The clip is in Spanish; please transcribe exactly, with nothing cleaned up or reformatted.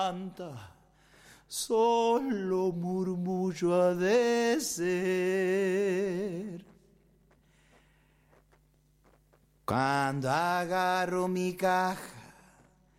canta, solo murmullo ha de ser. Cuando agarro mi caja